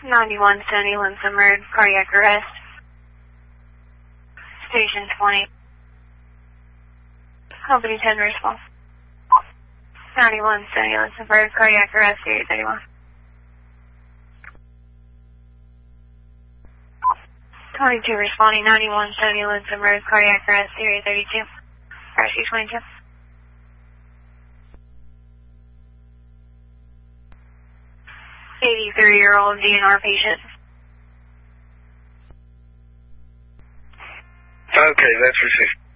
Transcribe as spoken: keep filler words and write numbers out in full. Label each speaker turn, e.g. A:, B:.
A: ninety-one Stony Linsom Road, cardiac arrest. Station twenty. Company ten response. ninety-one Stony Linsom Road, cardiac arrest, Sirius thirty-one. twenty-two responding, ninety-one Stony Linsom Road, cardiac arrest, Sirius thirty-two. Rescue twenty-two. eighty-three-year-old D N R patient.
B: Okay, that's received.